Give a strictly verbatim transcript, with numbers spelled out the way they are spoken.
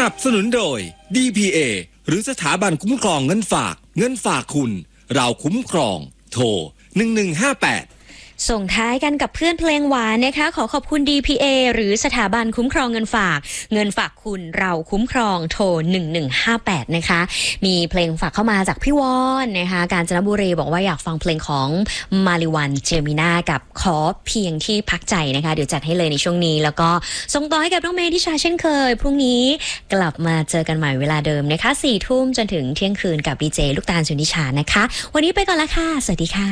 นับสนุนโดย ดี พี เอ หรือสถาบันคุ้มครองเงินฝากเงินฝากคุณเราคุ้มครองโทรหนึ่งหนึ่งห้าแปดส่งท้ายกันกับเพื่อนเพลงหวานนะคะขอขอบคุณ ดี พี เอ หรือสถาบันคุ้มครองเงินฝากเงินฝากคุณเราคุ้มครองโทรหนึ่งหนึ่งห้าแปดนะคะมีเพลงฝากเข้ามาจากพี่วอนนะคะกาญจนบุรีบอกว่าอยากฟังเพลงของมาริวันเจมิน่ากับขอเพียงที่พักใจนะคะเดี๋ยวจัดให้เลยในช่วงนี้แล้วก็ส่งต่อให้กับน้องเมย์ทิชาเช่นเคยพรุ่งนี้กลับมาเจอกันใหม่เวลาเดิมนะคะสี่ทุ่มจนถึงเที่ยงคืนกับดีเจลูกตาลสุนิชานะคะวันนี้ไปก่อนละค่ะสวัสดีค่ะ